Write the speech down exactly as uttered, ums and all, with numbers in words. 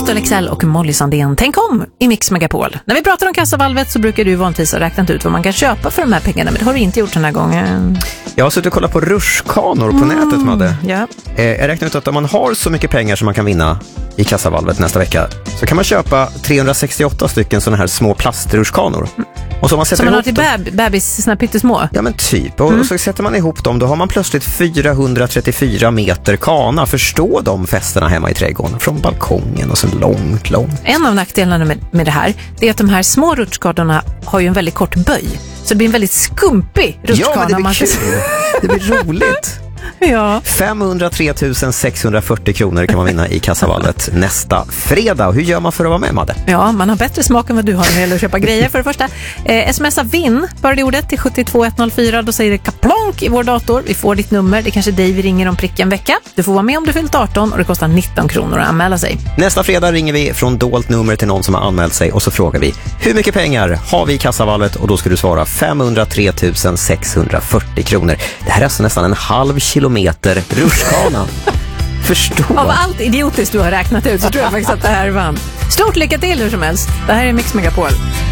Otto Lexell och Molly Sandén. Tänk om i Mix Megapol. När vi pratar om kassavalvet så brukar du vanligtvis ha räknat ut vad man kan köpa för de här pengarna, men det har du inte gjort den här gången. Jag har suttit och kollat på rutschkanor på mm, nätet, Madde. Ja. Eh, jag räknar ut att om man har så mycket pengar som man kan vinna i kassavalvet nästa vecka så kan man köpa trehundrasextioåtta stycken sådana här små plastrutschkanor. Mm. Och så man sätter som man har till dem... beb- bebis, såna pyttesmå. Ja, men typ. Och, mm. och så sätter man ihop dem, då har man plötsligt fyrahundratrettiofyra meter kana. Förstå de festerna hemma i trädgården. Från balkongen och så långt, långt. En av nackdelarna med, med det här det är att de här små rutschkanorna har ju en väldigt kort böj. Så det blir en väldigt skumpig rutschkana. Ja, men det blir kul. Det blir roligt. Ja. femhundratre tusen sexhundrafyrtio kronor kan man vinna i kassavalvet nästa fredag. Och hur gör man för att vara med, Madde? Ja, man har bättre smak än vad du har när det gäller att köpa grejer. För det första, eh, smsa vinn bara det ordet till sju två ett noll fyra. Då säger det kaplonk i vår dator. Vi får ditt nummer. Det är kanske dig vi ringer om prick en vecka. Du får vara med om du fyllt arton och det kostar nitton kronor att anmäla sig. Nästa fredag ringer vi från dolt nummer till någon som har anmält sig och så frågar vi hur mycket pengar har vi i kassavalvet, och då ska du svara femhundratre tusen sexhundrafyrtio kronor. Det här är alltså nästan en halv kilometer rutschkana. Förstå. Av allt idiotiskt du har räknat ut så tror jag faktiskt att det här vann. Stort lycka till hur som helst. Det här är Mix Megapol.